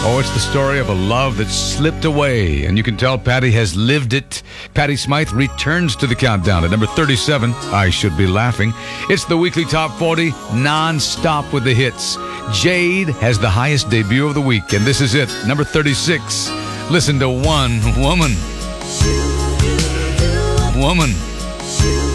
Oh, it's the story of a love that slipped away, and you can tell Patty has lived it. Patty Smythe returns to the countdown at number 37, I Should Be Laughing. It's the weekly top 40, non-stop with the hits. Jade has the highest debut of the week, and this is it, number 36. Listen to One Woman. Woman.